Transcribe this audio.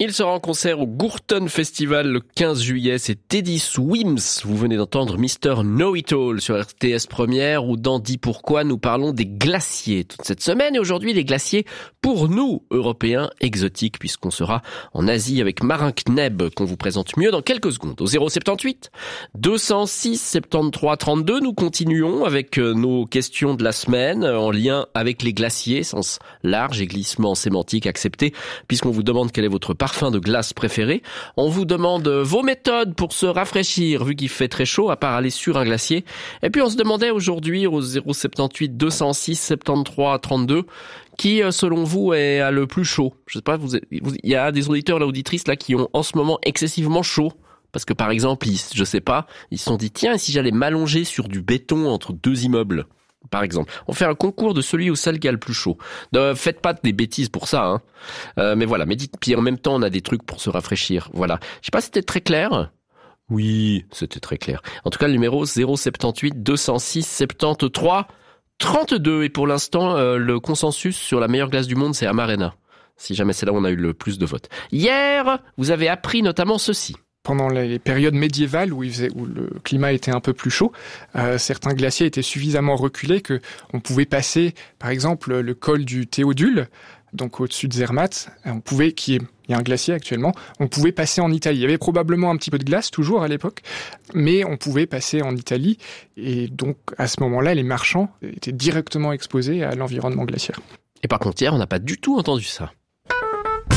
Il sera en concert au Gourton Festival le 15 juillet. C'est Teddy Swims. Vous venez d'entendre Mr. Know-It-All sur RTS Première, où dans Dis Pourquoi, nous parlons des glaciers toute cette semaine. Et aujourd'hui, des glaciers pour nous, Européens exotiques, puisqu'on sera en Asie avec Marin Kneb, qu'on vous présente mieux dans quelques secondes. Au 078 206 73 32, nous continuons avec nos questions de la semaine en lien avec les glaciers, sens large et glissement sémantique accepté, puisqu'on vous demande quel est votre parfum de glace préféré. On vous demande vos méthodes pour se rafraîchir, vu qu'il fait très chaud, à part aller sur un glacier. Et puis on se demandait aujourd'hui au 078 206 73 32, qui, selon vous, a le plus chaud. Je sais pas, il y a des auditeurs et auditrices là qui ont en ce moment excessivement chaud. Parce que par exemple, ils se sont dit, tiens, si j'allais m'allonger sur du béton entre deux immeubles, par exemple. On fait un concours de celui ou celle qui a le plus chaud. Faites pas des bêtises pour ça, hein. Mais voilà, puis en même temps, on a des trucs pour se rafraîchir. Voilà. Je sais pas si c'était très clair. Oui, c'était très clair. En tout cas, le numéro 078 206 73 32. Et pour l'instant, le consensus sur la meilleure glace du monde, c'est Amarena. Si jamais c'est là où on a eu le plus de votes. Hier, vous avez appris notamment ceci. Pendant les périodes médiévales où le climat était un peu plus chaud, certains glaciers étaient suffisamment reculés que on pouvait passer, par exemple, le col du Théodule, donc au-dessus de Zermatt. Il y a un glacier actuellement. On pouvait passer en Italie. Il y avait probablement un petit peu de glace toujours à l'époque, mais on pouvait passer en Italie. Et donc à ce moment-là, les marchands étaient directement exposés à l'environnement glaciaire. Et par contre, hier, on n'a pas du tout entendu ça.